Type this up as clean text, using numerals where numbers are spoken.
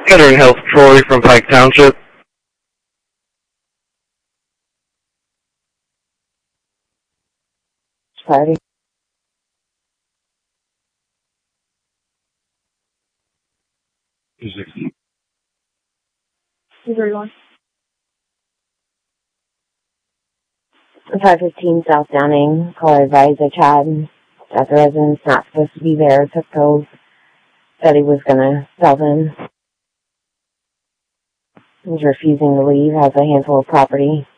Veteran Health Troy from Pike Township. Party. Everyone. 515 South Downing. Call advised a child that the resident's not supposed to be there. Took pills. Said he was gonna sell them. He's refusing to leave. Has a handful of property.